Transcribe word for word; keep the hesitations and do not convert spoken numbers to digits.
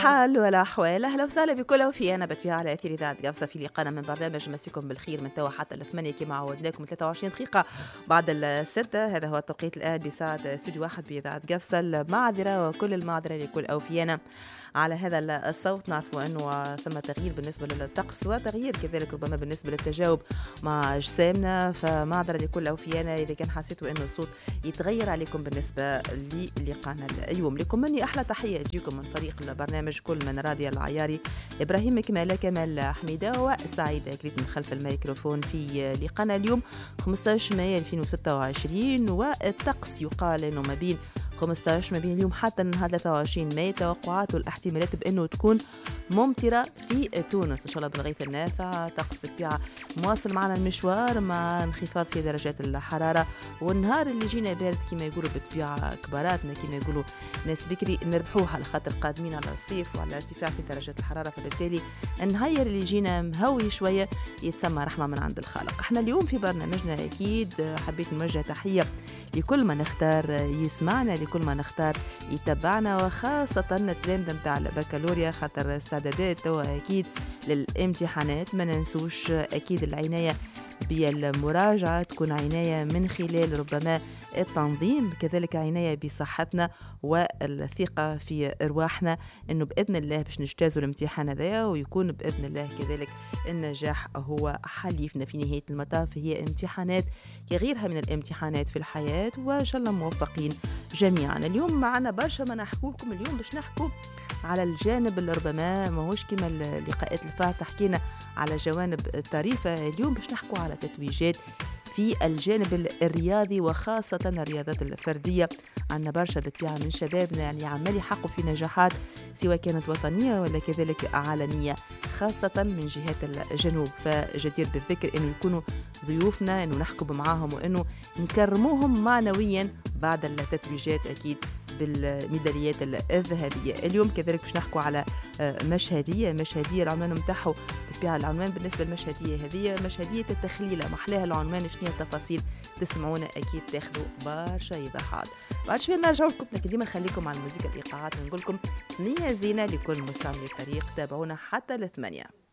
الحال والأحوال، أهلا وسهلا بكل وفي أنا بتبيع على أثير إذاعة قبصة في لقاءنا من برنامج مسيكم بالخير من توا حتى الثمانية كما عودناكم ثلاثة وعشرين دقيقة بعد الستة. هذا هو التوقيت الآن بساعة استوديو واحد بإذاعة قبصة. المعذرة وكل المعذرة لكل أوفيانا على هذا الصوت. نعرفوا أنه ثم تغيير بالنسبة للطقس وتغيير كذلك ربما بالنسبة للتجاوب مع أجسامنا، فمعذرة لكل أوفيانا إذا كان حسيتوا أنه الصوت يتغير عليكم بالنسبة للقاءنا اليوم. لكم مني أحلى تحية تجيكم من فريق البرنامج كل من راضية العياري، إبراهيم كمالة، كمال حميدة وسعيدة كريت من خلف الميكروفون في لقاءنا اليوم خمسة عشر مايو ألفين وستة وعشرين. والطقس يقال أنه ما بين خمسة عشر ما بين اليوم حتى نهار ثلاثة وعشرين مايو توقعات والاحتمالات بأنه تكون ممطرة في تونس إن شاء الله بالغيث النافع. طقس بالطبيعة مواصل معنا المشوار مع انخفاض في درجات الحرارة، والنهار اللي جينا بارد كما يقولوا بالطبيعة كباراتنا كما يقولوا ناس بكري نربحوها على خاطر قادمين على الصيف وعلى ارتفاع في درجات الحرارة، فبالتالي النهار اللي جينا مهوي شوية يتسمى رحمة من عند الخالق. احنا اليوم في برنامجنا أكيد حبيت نوجه تحية لكل ما نختار يسمعنا، لكل ما نختار يتبعنا، وخاصة التلامذة متاع البكالوريا خاطر استعدادات توا أكيد للامتحانات. ما ننسوش أكيد العناية بالمراجعة، تكون عناية من خلال ربما التنظيم، كذلك عناية بصحتنا والثقة في أرواحنا أنه بإذن الله باش نجتازوا الامتحان هذا ويكون بإذن الله كذلك النجاح هو حليفنا في نهاية المطاف. هي امتحانات كغيرها من الامتحانات في الحياة، وإن شاء الله موفقين جميعا. اليوم معنا برشا ما نحكوا لكم. اليوم باش نحكوا على الجانب اللي ربما ماهوش كما اللقاءات اللي فاتت حكينا على جوانب طريفة. اليوم باش نحكوا على تتويجات في الجانب الرياضي وخاصة الرياضات الفردية. عندنا برشا بالطبيعة من شبابنا يعني عمال يحققوا في نجاحات سواء كانت وطنية ولا كذلك عالمية، خاصة من جهات الجنوب. فجدير بالذكر أنه يكونوا ضيوفنا، أنه نحكوا معاهم وأنه نكرموهم معنويا بعد التتويجات أكيد بالميداليات الذهبية. اليوم كذلك باش نحكوا على مشهدية. مشهدية العنوان متاعه بالطبيعة، العنوان بالنسبة للمشهدية هذه مشهدية التخليلة، محلاها العنوان شنو التفاصيل تسمعونا أكيد تاخذوا برشا إيضاحات. بعد شوية نرجع لكم، لكن ديما نخليكم على الموسيقى الإيقاعات ونقول لكم نية زينة لكل مستمعي الفريق. تابعونا حتى الثمانية.